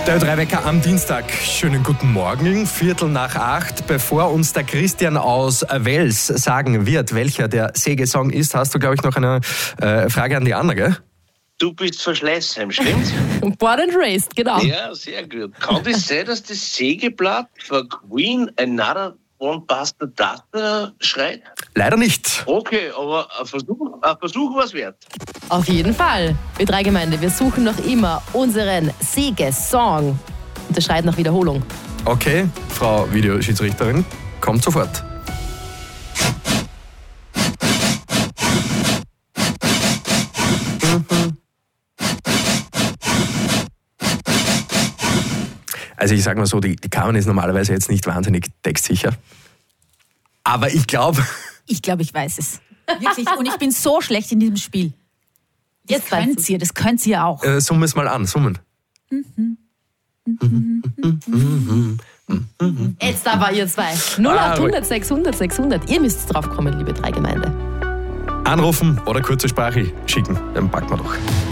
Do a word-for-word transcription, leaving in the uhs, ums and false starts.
Der Ö drei Wecker am Dienstag. Schönen guten Morgen, Viertel nach acht. Bevor uns der Christian aus Wels sagen wird, welcher der Sägesong ist, hast du, glaube ich, noch eine äh, Frage an die Anna, gell? Du bist von Schleißheim, stimmt's? Born and raised, genau. Ja, sehr gut. Kann das sein, dass das Sägeblatt von Queen Another One Buster Duster schreit? Leider nicht. Okay, aber ein Versuch, ein Versuch war's wert. Auf jeden Fall. Ö drei Gemeinde, wir suchen noch immer unseren Sägesong. Und das schreit nach Wiederholung. Okay, Frau Videoschiedsrichterin, kommt sofort. Also ich sage mal so, die, die Carmen ist normalerweise jetzt nicht wahnsinnig textsicher. Aber ich glaube... Ich glaube, ich weiß es. Wirklich. Und ich bin so schlecht in diesem Spiel. Das Jetzt könnt weißt ihr, das könnt ihr auch. Äh, summ es mal an, summen. Jetzt aber ihr zwei. null Ah, acht hundert sechshundert sechshundert. Ihr müsst drauf kommen, liebe drei Gemeinde. Anrufen oder kurze Sprache schicken, dann packen wir doch.